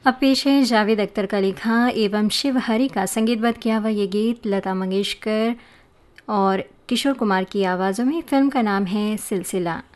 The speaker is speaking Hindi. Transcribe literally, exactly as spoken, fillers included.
अब पेश है जावेद अख्तर का लिखा एवं शिव हरि का संगीतबद्ध किया हुआ ये गीत लता मंगेशकर और किशोर कुमार की आवाज़ों में। फिल्म का नाम है सिलसिला।